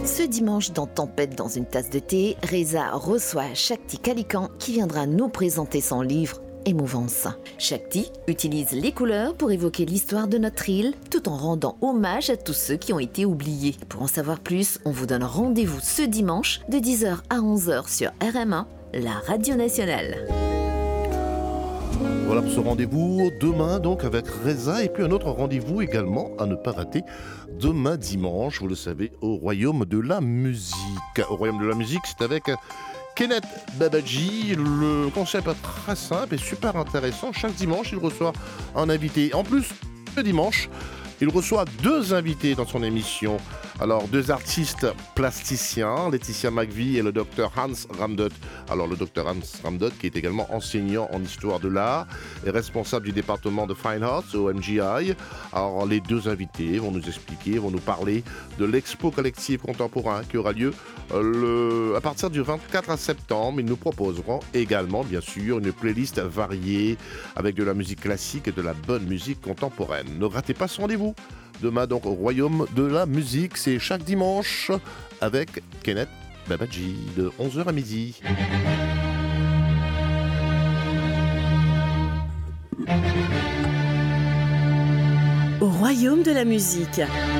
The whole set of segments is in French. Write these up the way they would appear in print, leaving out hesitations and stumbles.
Ce dimanche, dans Tempête dans une tasse de thé, Reza reçoit Shakti Kalikan qui viendra nous présenter son livre Émouvance. Shakti utilise les couleurs pour évoquer l'histoire de notre île tout en rendant hommage à tous ceux qui ont été oubliés. Pour en savoir plus, on vous donne rendez-vous ce dimanche de 10h à 11h sur RM1, la radio nationale. Voilà pour ce rendez-vous demain donc avec Reza et puis un autre rendez-vous également à ne pas rater demain dimanche, vous le savez, au Royaume de la Musique. Au Royaume de la Musique, c'est avec Kenneth Babaji. Le concept est très simple et super intéressant. Chaque dimanche, il reçoit un invité. En plus, le dimanche, il reçoit deux invités dans son émission. Alors, deux artistes plasticiens, Laetitia McVie et le docteur Hans Ramdot. Alors, le docteur Hans Ramdot, qui est également enseignant en histoire de l'art et responsable du département de Fine Arts au MGI. Alors, les deux invités vont nous expliquer, vont nous parler de l'expo collective contemporain qui aura lieu à partir du 24 septembre. Ils nous proposeront également, bien sûr, une playlist variée avec de la musique classique et de la bonne musique contemporaine. Ne ratez pas ce rendez-vous. Demain, donc, au Royaume de la Musique, c'est chaque dimanche avec Kenneth Babaji de 11h à midi. Au Royaume de la Musique.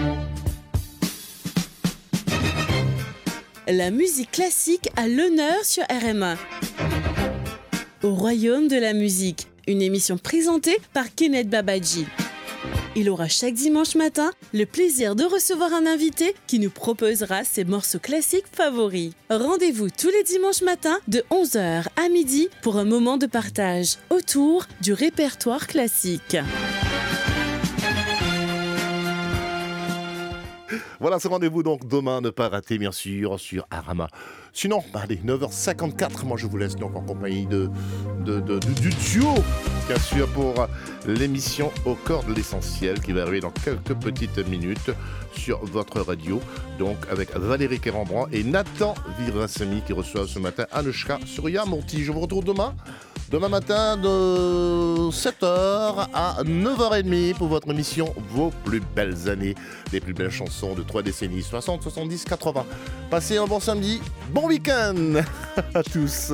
La musique classique a l'honneur sur RM1. Au Royaume de la Musique, une émission présentée par Kenneth Babaji. Il aura chaque dimanche matin le plaisir de recevoir un invité qui nous proposera ses morceaux classiques favoris. Rendez-vous tous les dimanches matins de 11h à midi pour un moment de partage autour du répertoire classique. Voilà ce rendez-vous donc demain, ne pas rater bien sûr sur Arama. Sinon, allez, 9h54, moi je vous laisse donc en compagnie du duo, bien sûr, pour l'émission Au cœur de l'essentiel qui va arriver dans quelques petites minutes sur votre radio. Donc avec Valérie Kerambran et Nathan Virasemi qui reçoivent ce matin Anushka Surya-Mourti. Je vous retrouve demain matin de 7h à 9h30 pour votre émission Vos plus belles années, les plus belles chansons de 3 décennies, 60, 70, 80. Passez un bon samedi, bon week-end à tous.